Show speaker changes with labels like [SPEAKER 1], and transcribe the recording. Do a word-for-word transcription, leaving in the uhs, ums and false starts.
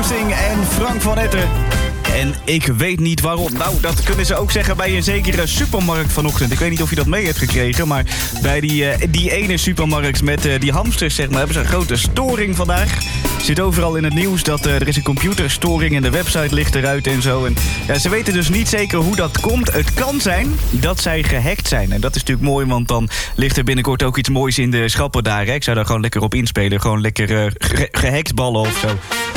[SPEAKER 1] Oosting en Frank van Etten. En ik weet niet waarom. Nou, dat kunnen ze ook zeggen bij een zekere supermarkt vanochtend. Ik weet niet of je dat mee hebt gekregen, maar bij die, uh, die ene supermarkt met uh, die hamsters, zeg maar, hebben ze een grote storing vandaag. Zit overal in het nieuws dat uh, er is een computerstoring en de website ligt eruit en zo. En ja, ze weten dus niet zeker hoe dat komt. Het kan zijn dat zij gehackt zijn. En dat is natuurlijk mooi, want dan ligt er binnenkort ook iets moois in de schappen daar. Hè? Ik zou daar gewoon lekker op inspelen. Gewoon lekker uh, ge- gehackt ballen of zo.